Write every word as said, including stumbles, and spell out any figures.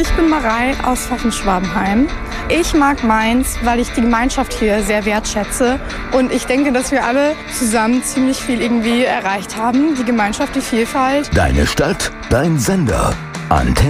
Ich bin Marei aus Pfaffen-Schwabenheim. Ich mag Mainz, weil ich die Gemeinschaft hier sehr wertschätze. Und ich denke, dass wir alle zusammen ziemlich viel irgendwie erreicht haben. Die Gemeinschaft, die Vielfalt. Deine Stadt, dein Sender. Antenne.